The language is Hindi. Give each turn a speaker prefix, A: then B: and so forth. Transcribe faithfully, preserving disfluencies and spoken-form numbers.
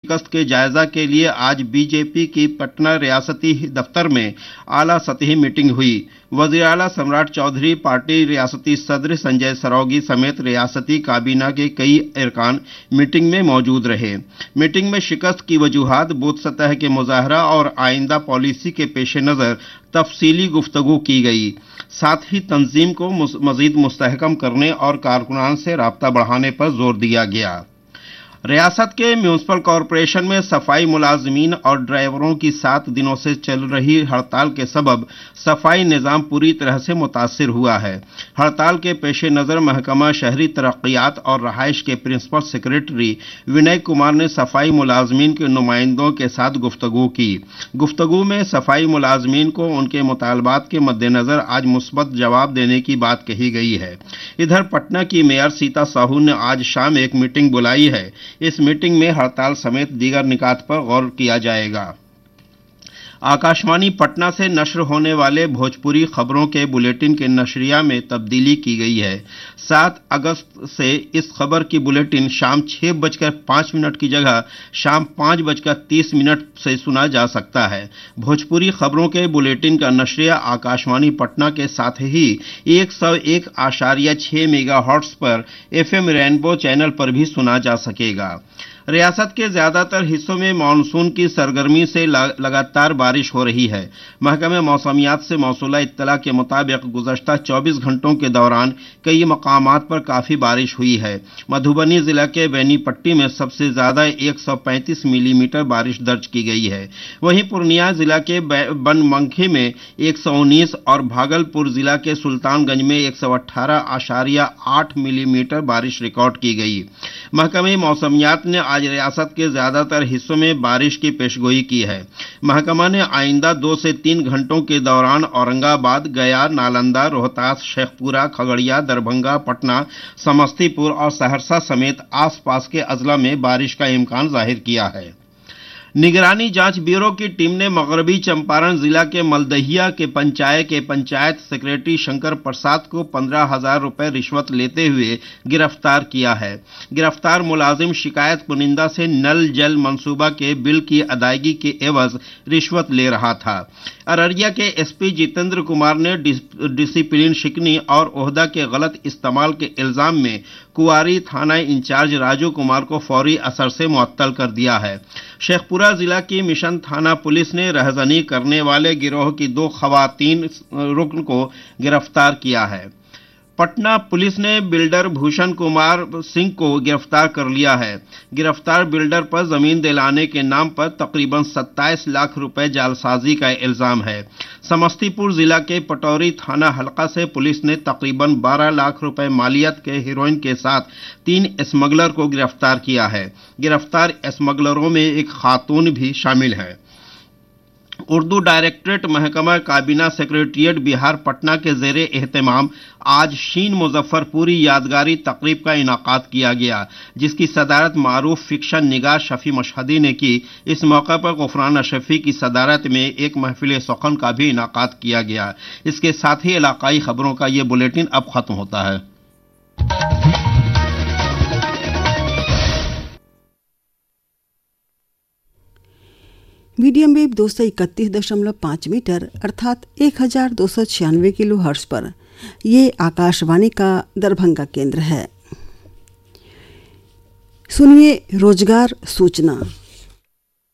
A: शिकस्त के जायजा के लिए आज बीजेपी की पटना रियासती दफ्तर में आला सतही मीटिंग हुई। वज़ीर आला सम्राट चौधरी, पार्टी रियासती सदर संजय सरोगी समेत रियासती काबीना के कई अरकान मीटिंग में मौजूद रहे। मीटिंग में शिकस्त की वजूहात, बूथ सतह के मुजाहरा और आइंदा पॉलिसी के पेश नज़र तफसीली गुफ्तगू की गई। साथ ही तंजीम को मजीद मुस्तहकम करने और कारकुनान से राब्ता बढ़ाने पर जोर दिया गया। रियासत के म्यूनिसिपल कॉरपोरेशन में सफाई मुलाजमीन और ड्राइवरों की सात दिनों से चल रही हड़ताल के सबब सफाई निज़ाम पूरी तरह से मुतासिर हुआ है। हड़ताल के पेश नज़र महकमा शहरी तरक्यात और रहाइश के प्रिंसिपल सेक्रेटरी विनय कुमार ने सफाई मुलाजमीन के नुमाइंदों के साथ गुफ्तगू की। गुफ्तगू में सफाई मुलाजमीन को उनके मुतालबात के मद्देनज़र आज मुस्बत जवाब देने की बात कही गई है। इधर पटना की मेयर सीता साहू ने आज शाम एक मीटिंग बुलाई है। इस मीटिंग में हड़ताल समेत दीगर निकात पर गौर किया जाएगा। आकाशवाणी पटना से नश्र होने वाले भोजपुरी खबरों के बुलेटिन के नशरिया में तब्दीली की गई है। सात अगस्त से इस खबर की बुलेटिन शाम छह बजकर पाँच मिनट की जगह शाम पाँच बजकर तीस मिनट से सुना जा सकता है। भोजपुरी खबरों के बुलेटिन का नशरिया आकाशवाणी पटना के साथ ही एक सौ एक आशारिया छह मेगा हॉर्ट्स पर एफ एम रेनबो चैनल पर भी सुना जा सकेगा। रियासत के ज्यादातर हिस्सों में मानसून की सरगर्मी से लगातार बारिश हो रही है। महकमे मौसमियात से मौसूला इत्तला के मुताबिक गुज़श्ता चौबीस घंटों के दौरान कई मकामात पर काफ़ी बारिश हुई है। मधुबनी जिला के बेनीपट्टी में सबसे ज़्यादा एक सौ पैंतीस मिलीमीटर बारिश दर्ज की गई है। वहीं पूर्णिया जिला के बनमनखी में एक सौ उन्नीस और भागलपुर जिला के सुल्तानगंज में एक सौ अट्ठारह आशारिया आठ मिलीमीटर बारिश रिकॉर्ड की गई। महकमे मौसमियात ने आज रियासत के ज्यादातर हिस्सों में बारिश की पेशगोई की है। महकमा ने आइंदा दो से तीन घंटों के दौरान औरंगाबाद, गया, नालंदा, रोहतास, शेखपुरा, खगड़िया, दरभंगा, पटना, समस्तीपुर और सहरसा समेत आसपास के अजला में बारिश का इम्कान जाहिर किया है। निगरानी जांच ब्यूरो की टीम ने मगरबी चंपारण जिला के मलदहिया के पंचायत के पंचायत सेक्रेटरी शंकर प्रसाद को पंद्रह हजार रुपए रिश्वत लेते हुए गिरफ्तार किया है। गिरफ्तार मुलाजिम शिकायत कुनिंदा से नल जल मंसूबा के बिल की अदायगी के एवज रिश्वत ले रहा था। अररिया के एसपी जितेंद्र कुमार ने डिसिप्लिन शिकनी और ओहदा के गलत इस्तेमाल के इल्जाम में कुआरी थाना इंचार्ज राजू कुमार को फौरी असर से मुअत्तल कर दिया है। शेखपुरा जिला की मिशन थाना पुलिस ने रहजनी करने वाले गिरोह की दो खवातीन रुकन को गिरफ्तार किया है। पटना पुलिस ने बिल्डर भूषण कुमार सिंह को गिरफ्तार कर लिया है। गिरफ्तार बिल्डर पर जमीन दिलाने के नाम पर तकरीबन सत्ताईस लाख रुपए जालसाजी का इल्जाम है। समस्तीपुर जिला के पटौरी थाना हलका से पुलिस ने तकरीबन बारह लाख रुपए मालियत के हीरोइन के साथ तीन स्मगलर को गिरफ्तार किया है। गिरफ्तार स्मगलरों में एक खातून भी शामिल है। उर्दू डायरेक्टरेट महकमा काबीना सेक्रेटेरिएट बिहार पटना के ज़ेरे एहतमाम आज शीन मुजफ्फरपुरी यादगारी तकरीब का इनाकाद किया गया, जिसकी सदारत मारूफ फिक्शन निगार शफी मशहदी ने की। इस मौके पर गुफरान अशरफी की सदारत में एक महफिल सुखन का भी इनाकाद किया गया। इसके साथ ही इलाकाई खबरों का ये बुलेटिन अब खत्म होता है।
B: मीडियम वेव दो सौ इकतीस दशमलव पाँच मीटर अर्थात एक हजार दो सौ छियानवे किलो हर्ट्ज पर ये आकाशवाणी का दरभंगा केंद्र है। सुनिए रोजगार सूचना।